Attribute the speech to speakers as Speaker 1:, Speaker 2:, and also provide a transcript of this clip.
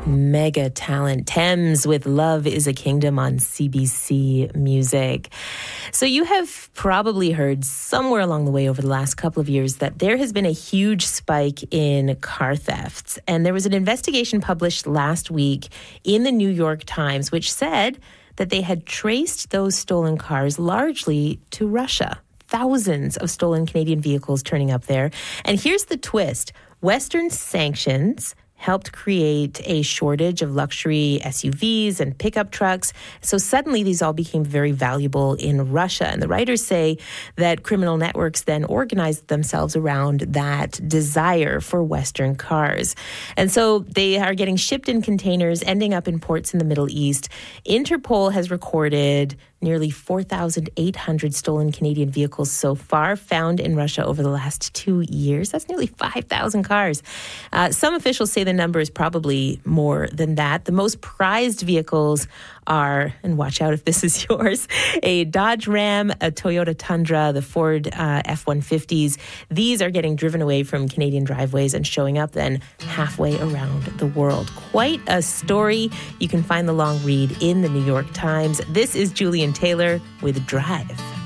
Speaker 1: Mega talent Thames with Love is a Kingdom on CBC Music. So you have probably heard somewhere along the way over the last couple of years that there has been a huge spike in car thefts. And there was an investigation published last week in the New York Times, which said that they had traced those stolen cars largely to Russia. Thousands of stolen Canadian vehicles turning up there. And here's the twist. Western sanctions helped create a shortage of luxury SUVs and pickup trucks. So suddenly these all became very valuable in Russia. And the writers say that criminal networks then organized themselves around that desire for Western cars. And so they are getting shipped in containers, ending up in ports in the Middle East. Interpol has recorded nearly 4,800 stolen Canadian vehicles so far found in Russia over the last 2 years. That's nearly 5,000 cars. Some officials say the number is probably more than that. The most prized vehicles are, and watch out if this is yours, a Dodge Ram, a Toyota Tundra, the Ford F-150s. These are getting driven away from Canadian driveways and showing up then halfway around the world. Quite a story. You can find the long read in the New York Times. This is Julian Taylor with Drive.